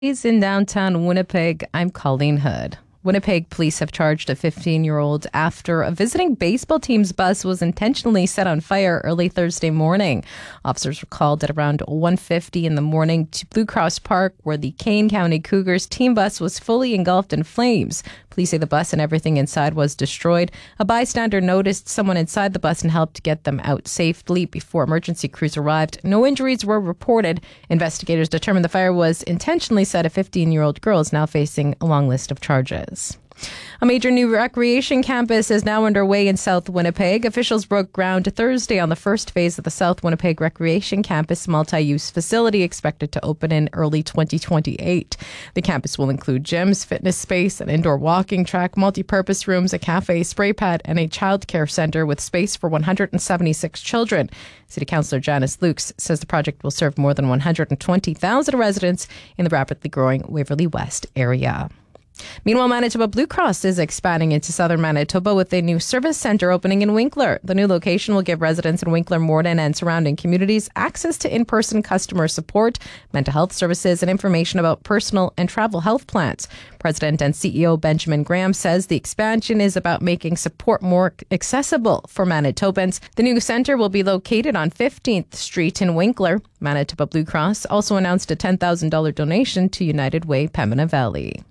In downtown Winnipeg, I'm Colleen Hood. Winnipeg police have charged a 15-year-old after a visiting baseball team's bus was intentionally set on fire early Thursday morning. Officers were called at around 1:50 in the morning to Blue Cross Park, where the Kane County Cougars team bus was fully engulfed in flames. Police say the bus and everything inside was destroyed. A bystander noticed someone inside the bus and helped get them out safely before emergency crews arrived. No injuries were reported. Investigators determined the fire was intentionally set. A 15-year-old girl is now facing a long list of charges. A major new recreation campus is now underway in South Winnipeg. Officials broke ground Thursday on the first phase of the South Winnipeg Recreation Campus multi-use facility, expected to open in early 2028. The campus will include gyms, fitness space, an indoor walking track, multi-purpose rooms, a cafe, spray pad, and a childcare centre with space for 176 children. City Councillor Janice Lukes says the project will serve more than 120,000 residents in the rapidly growing Waverley West area. Meanwhile, Manitoba Blue Cross is expanding into southern Manitoba with a new service centre opening in Winkler. The new location will give residents in Winkler, Morden, and surrounding communities access to in-person customer support, mental health services, and information about personal and travel health plans. President and CEO Benjamin Graham says the expansion is about making support more accessible for Manitobans. The new centre will be located on 15th Street in Winkler. Manitoba Blue Cross also announced a $10,000 donation to United Way Pembina Valley.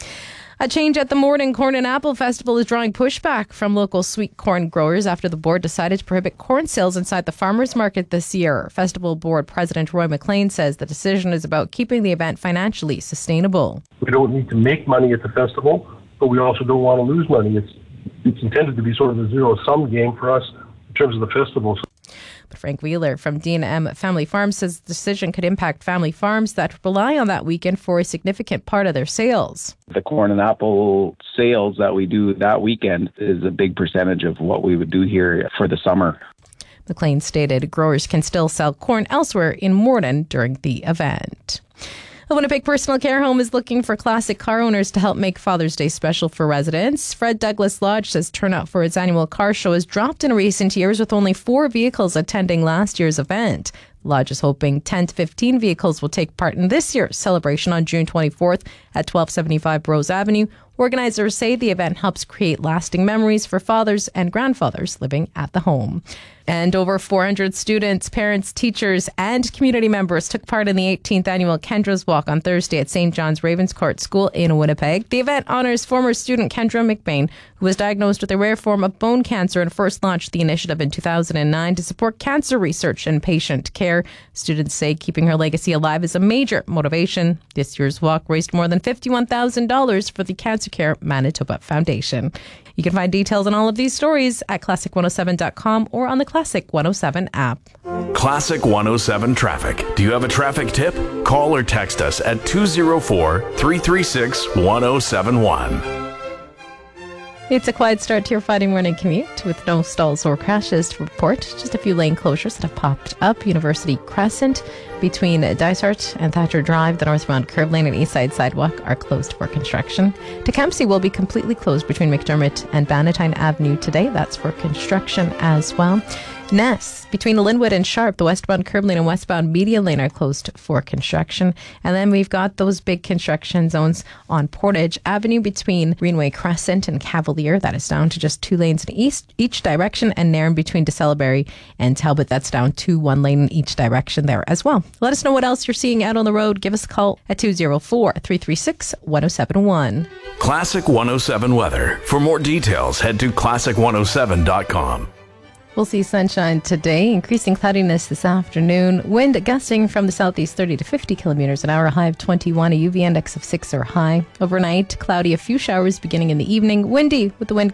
A change at the Morden Corn and Apple Festival is drawing pushback from local sweet corn growers after the board decided to prohibit corn sales inside the farmers market this year. Festival board president Roy McLean says the decision is about keeping the event financially sustainable. We don't need to make money at the festival, but we also don't want to lose money. It's intended to be sort of a zero-sum game for us in terms of the festival. But Frank Wheeler from D&M Family Farms says the decision could impact family farms that rely on that weekend for a significant part of their sales. The corn and apple sales that we do that weekend is a big percentage of what we would do here for the summer. McLean stated growers can still sell corn elsewhere in Morden during the event. The Winnipeg Personal Care Home is looking for classic car owners to help make Father's Day special for residents. Fred Douglas Lodge says turnout for its annual car show has dropped in recent years, with only 4 vehicles attending last year's event. Lodge is hoping 10 to 15 vehicles will take part in this year's celebration on June 24th at 1275 Rose Avenue. Organizers say the event helps create lasting memories for fathers and grandfathers living at the home. And over 400 students, parents, teachers, and community members took part in the 18th annual Kendra's Walk on Thursday at St. John's Ravenscourt School in Winnipeg. The event honors former student Kendra McBain, who was diagnosed with a rare form of bone cancer and first launched the initiative in 2009 to support cancer research and patient care. Students say keeping her legacy alive is a major motivation. This year's walk raised more than $51,000 for the Cancer Care Manitoba Foundation. You can find details on all of these stories at classic107.com or on the Classic 107 app. Classic 107 traffic. Do you have a traffic tip? Call or text us at 204-336-1071. It's a quiet start to your Friday morning commute with no stalls or crashes to report. Just a few lane closures that have popped up. University Crescent between Dysart and Thatcher Drive, the northbound curb lane and Eastside Sidewalk are closed for construction. Tecumseh will be completely closed between McDermott and Bannatyne Avenue today. That's for construction as well. Ness, between Linwood and Sharp, the westbound curb lane and westbound median lane are closed for construction. And then we've got those big construction zones on Portage Avenue between Greenway Crescent and Cavalier. That is down to just 2 lanes in each direction. And Nairn between DeCeleberry and Talbot, that's down to 1 lane in each direction there as well. Let us know what else you're seeing out on the road. Give us a call at 204-336-1071. Classic 107 weather. For more details, head to classic107.com. We'll see sunshine today, increasing cloudiness this afternoon. Wind gusting from the southeast 30 to 50 kilometers an hour, a high of 21, a UV index of 6 or high. Overnight, cloudy, a few showers beginning in the evening. Windy with the wind